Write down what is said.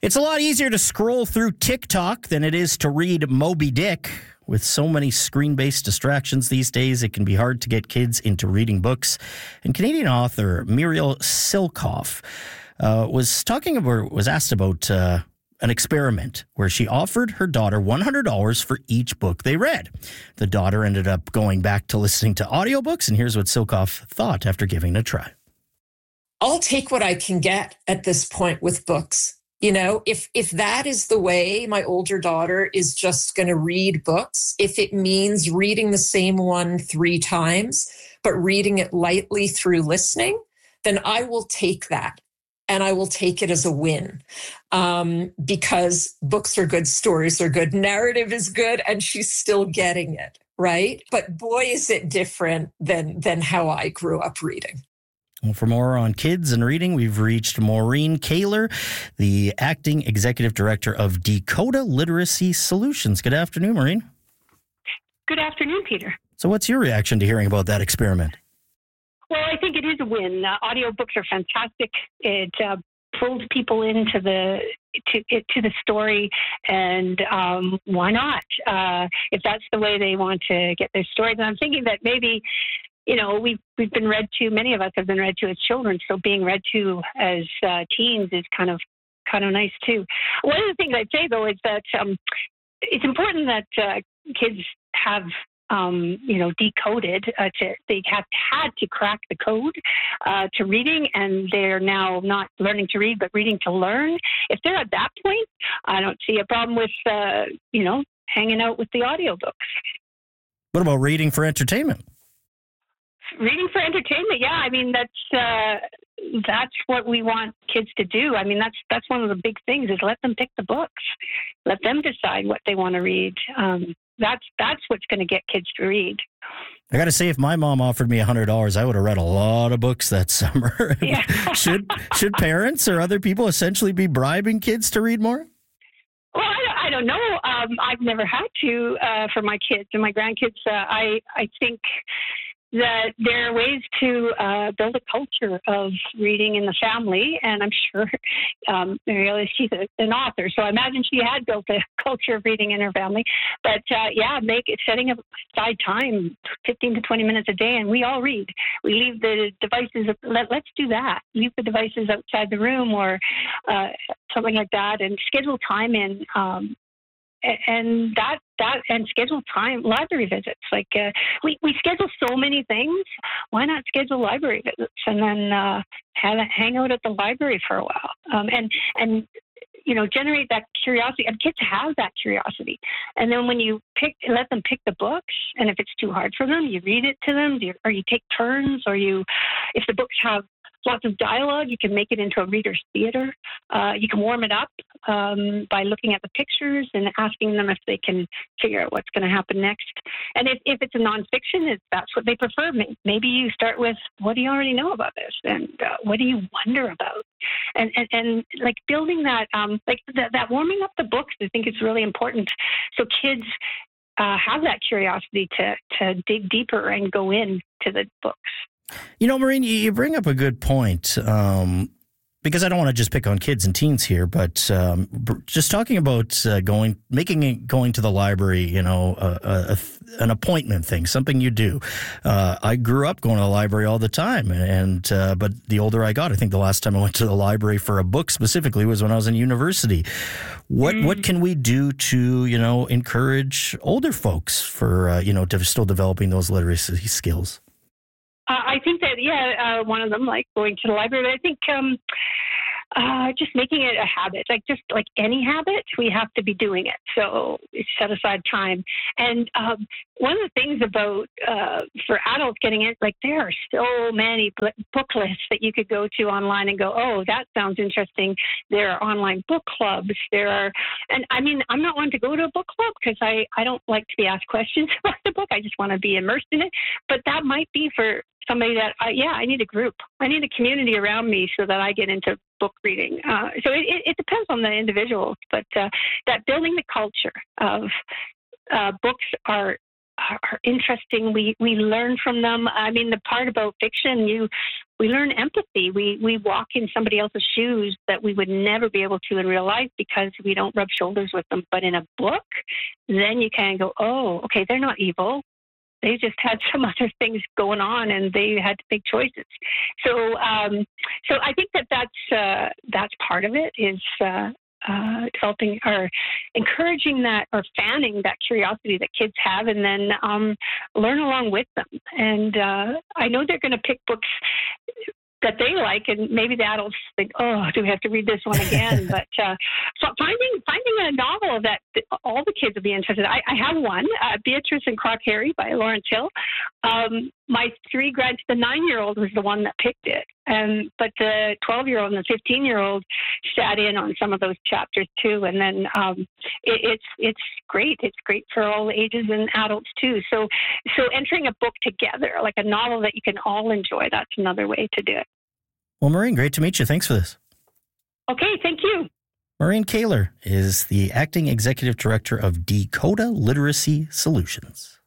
It's a lot easier to scroll through TikTok than it is to read Moby Dick. With so many screen-based distractions these days, it can be hard to get kids into reading books. And Canadian author Muriel Silcoff was asked about an experiment where she offered her daughter $100 for each book they read. The daughter ended up going back to listening to audiobooks, and here's what Silcoff thought after giving it a try. I'll take what I can get at this point with books. You know, if that is the way my older daughter is just going to read books, if it means reading the same one 3 times, but reading it lightly through listening, then I will take that. And I will take it as a win because books are good, stories are good, narrative is good, and she's still getting it, right? But boy, is it different than how I grew up reading. Well, for more on kids and reading, we've reached Maureen Kaler, the Acting Executive Director of Dakota Literacy Solutions. Good afternoon, Maureen. Good afternoon, Peter. So what's your reaction to hearing about that experiment? Well, I think it is a win. Audiobooks are fantastic. It pulls people into the story, and why not? If that's the way they want to get their stories. And I'm thinking that maybe, you know, we've been read to. Many of us have been read to as children, so being read to as teens is kind of nice too. One of the things I'd say though is that it's important that kids have decoded. They have had to crack the code to reading, and they're now not learning to read, but reading to learn. If they're at that point, I don't see a problem with, hanging out with the audiobooks. What about reading for entertainment? Reading for entertainment, yeah. I mean, that's what we want kids to do. I mean, that's one of the big things is let them pick the books. Let them decide what they want to read. That's what's going to get kids to read. I got to say, if my mom offered me $100, I would have read a lot of books that summer. Yeah. Should parents or other people essentially be bribing kids to read more? Well, I don't know. I've never had to for my kids and my grandkids. I think that there are ways to build a culture of reading in the family. And I'm sure Muriel, she's an author, so I imagine she had built a culture of reading in her family. But setting aside time, 15 to 20 minutes a day, and we all read. We leave the devices, let's do that. Leave the devices outside the room or something like that, and schedule time in. And schedule time, library visits. Like we schedule so many things. Why not schedule library visits and then hang out at the library for a while? And generate that curiosity. And kids have that curiosity. And then when you let them pick the books, and if it's too hard for them, you read it to them, or you take turns, or if the books have lots of dialogue, you can make it into a reader's theater. You can warm it up by looking at the pictures and asking them if they can figure out what's going to happen next. And if it's a nonfiction, if that's what they prefer, maybe you start with, what do you already know about this? And what do you wonder about? And like building that, that warming up the books, I think is really important. So kids have that curiosity to dig deeper and go into the books. You know, Maureen, you bring up a good point, because I don't want to just pick on kids and teens here, but just talking about going to the library, an appointment thing, something you do. I grew up going to the library all the time, but the older I got, I think the last time I went to the library for a book specifically was when I was in university. What can we do to, encourage older folks for, to still developing those literacy skills? I think that, one of them, like going to the library, but I think just making it a habit, just like any habit, we have to be doing it. So set aside time. And one of the things about, for adults getting it, there are so many book lists that you could go to online and go, oh, that sounds interesting. There are online book clubs. And I mean, I'm not one to go to a book club because I don't like to be asked questions about the book. I just want to be immersed in it. But that might be for somebody that, I need a group. I need a community around me so that I get into book reading. So it depends on the individual, but that building the culture of books are interesting. We learn from them. I mean, the part about fiction, we learn empathy. We walk in somebody else's shoes that we would never be able to in real life because we don't rub shoulders with them. But in a book, then you kind of go, oh, okay, they're not evil. They just had some other things going on, and they had to make choices. So I think that's part of it is developing or encouraging that or fanning that curiosity that kids have, and then learn along with them. And I know they're going to pick books that they like, and maybe the adults think, oh, do we have to read this one again? But so finding a novel that all the kids will be interested in. I have one, Beatrice and Croc Harry by Lawrence Hill. My the 9-year-old was the one that picked it. But the 12-year-old and the 15-year-old sat in on some of those chapters too. And then it's great. It's great for all ages and adults too. So entering a book together, like a novel that you can all enjoy, that's another way to do it. Well, Maureen, great to meet you. Thanks for this. Okay, thank you. Maureen Kaler is the Acting Executive Director of Dakota Literacy Solutions.